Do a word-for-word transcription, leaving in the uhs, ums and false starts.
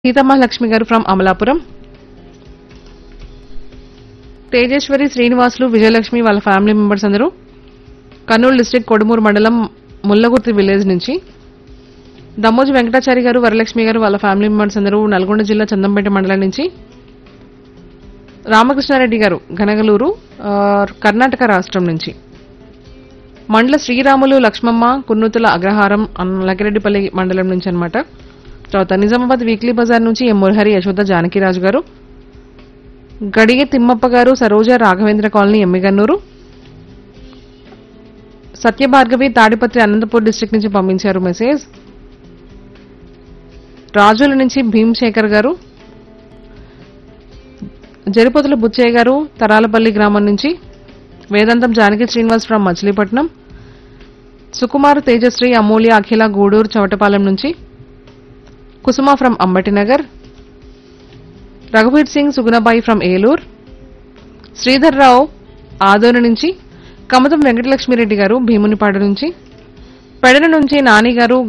సీతమహాలక్ష్మి గారు ఫ్రమ్ అమలాపురం. తేజేశ్వరి శ్రీనివాసులు విజయలక్ష్మి వాళ్ళ family members అందరూ కర్నూలు డిస్ట్రిక్ట్ కొడుమూరు మండలం ముల్లగుర్తి విలేజ్ నుంచి. దమ్మోజి వెంకటాచారి గారు వరలక్ష్మి గారు వాళ్ళ ఫ్యామిలీ మెంబర్స్ అందరూ నల్గొండ జిల్లా చందంపేట మండలం నుంచి. రామకృష్ణారెడ్డి గారు గనగలూరు ఆ, కర్ణాటక రాష్ట్రం నుంచి. మండల శ్రీరాములు లక్ష్మమ్మ కున్నూతుల అగ్రహారం అన్- లకిరెడ్డిపల్లి మండలం నుంచి అన్నమాట. తర్వాత నిజామాబాద్ వీక్లీ బజార్ నుంచి ఎం మురహరి యశోద జానకిరాజు గారు. గడిగే తిమ్మప్ప గారు సరోజ రాఘవేంద్ర కాలనీ ఎమ్మిగన్నూరు. సత్యభార్గవి తాడిపత్రి అనంతపూర్ డిస్ట్రిక్ట్ నుంచి పంపించారు మెసేజ్. రాజుల నుంచి భీమశేఖర్ గారు. జరిపోతుల బుచ్చయ్య గారు తరాలపల్లి గ్రామం నుంచి. వేదాంతం జానకి శ్రీనివాస్ ఫ్రమ్ మచిలీపట్నం. సుకుమార్ తేజశ్రీ అమూల్య అఖిల గూడూరు చవటపాలెం నుంచి. కుసుమ ఫ్రమ్ అంబటినగర్. రఘువీర్ సింగ్ సుగుణబాయి ఫ్రమ్ ఏలూరు. శ్రీధర్ రావు ఆదోని నుంచి. కమతం వెంకటలక్ష్మిరెడ్డి గారు భీమునిపాడు నుంచి. పెడన నుంచి నాని గారు